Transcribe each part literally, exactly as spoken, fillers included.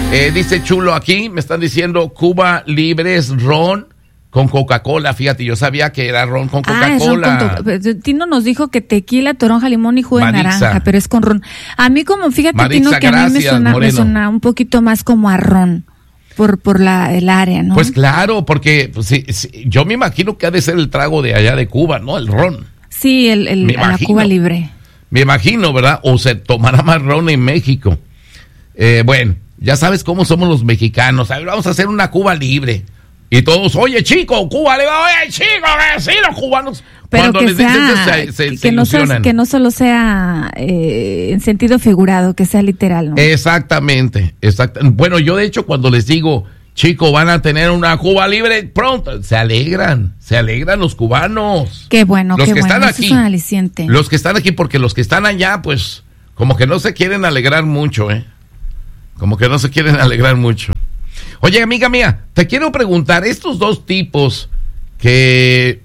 Eh, dice Chulo aquí, me están diciendo Cuba Libre es ron con Coca-Cola. Fíjate, yo sabía que era ron con Coca-Cola. Ah, con to- Tino nos dijo que tequila, toronja, limón y jugo de Marixa. naranja, pero es con ron. A mí como, fíjate, Marixa, Tino, que a mí me gracias, suena, me Moreno. suena un poquito más como a ron por, por la, el área, ¿no? Pues claro, porque pues, sí, sí, yo me imagino que ha de ser el trago de allá de Cuba, ¿no? El ron. Sí, el, el, Me a la imagino. Cuba Libre. Me imagino, ¿verdad? O se tomará más ron en México. Eh, bueno, ya sabes cómo somos los mexicanos. A ver, vamos a hacer una Cuba Libre. Y todos, oye, chico, Cuba Libre, oye, chico, eh, sí, los cubanos. Pero Cuando que les dicen sea, eso, se, se, que, se no sea, ilusionan. que no solo sea eh, en sentido figurado, que sea literal, ¿no? Exactamente, exact- Bueno, yo de hecho cuando les digo, chico, van a tener una Cuba Libre pronto, se alegran, se alegran los cubanos. Qué bueno, Los qué que bueno, están eso aquí, es un aliciente. Los que están aquí, porque los que están allá, pues, como que no se quieren alegrar mucho, ¿eh? Como que no se quieren alegrar mucho. Oye, amiga mía, te quiero preguntar, estos dos tipos que,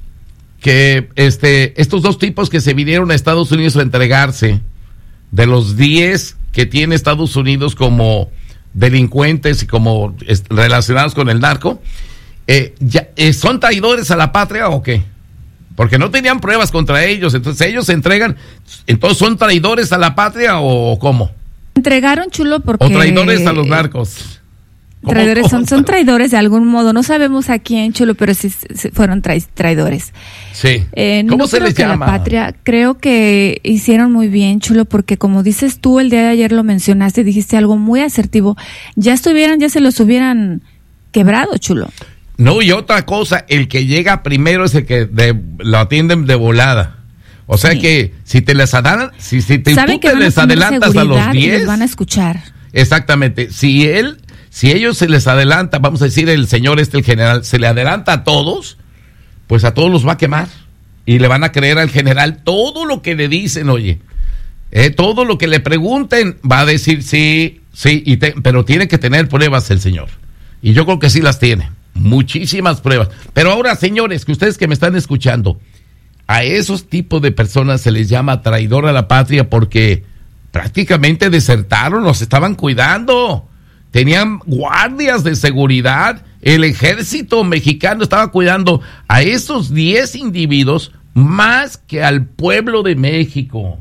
que, este, estos dos tipos que se vinieron a Estados Unidos a entregarse, de los diez que tiene Estados Unidos como delincuentes y como es, relacionados con el narco, eh, ya, eh, ¿son traidores a la patria o qué? Porque no tenían pruebas contra ellos, entonces ellos se entregan, entonces ¿son traidores a la patria o cómo? Entregaron, Chulo, porque... ¿O traidores a los narcos? ¿Cómo, Traidores cómo? son, son traidores de algún modo, no sabemos a quién, Chulo, pero sí, sí fueron trai- traidores. Sí. Eh, ¿Cómo no se creo les que llama? La patria, creo que hicieron muy bien, Chulo, porque como dices tú, el día de ayer lo mencionaste, dijiste algo muy asertivo, ya estuvieran, ya se los hubieran quebrado, Chulo. No, y otra cosa, el que llega primero es el que de, lo atienden de volada. O sea Sí. que si te les adelantas, si, si te, Saben tú que te van a les tener adelantas a los seguridad y diez, les van a escuchar. exactamente, si él, si ellos se les adelanta, vamos a decir el señor este, el general, se le adelanta a todos, pues a todos los va a quemar. Y le van a creer al general todo lo que le dicen, oye. Eh, todo lo que le pregunten va a decir sí, sí, y te, pero tiene que tener pruebas el señor. Y yo creo que sí las tiene. Muchísimas pruebas. Pero ahora, señores, que ustedes que me están escuchando, a esos tipos de personas se les llama traidor a la patria porque prácticamente desertaron, los estaban cuidando. Tenían guardias de seguridad. El ejército mexicano estaba cuidando a esos diez individuos más que al pueblo de México.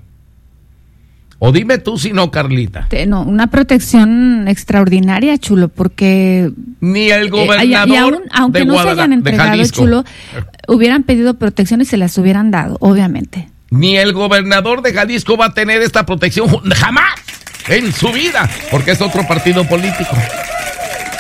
O dime tú si no, Carlita. Te- No, una protección extraordinaria, Chulo, porque Ni el eh, gobernador y aún, aunque de no se Guadalajara, hayan de entregado, Jalisco. Chulo, hubieran pedido protección y se las hubieran dado, obviamente. Ni el gobernador de Jalisco va a tener esta protección jamás en su vida, porque es otro partido político.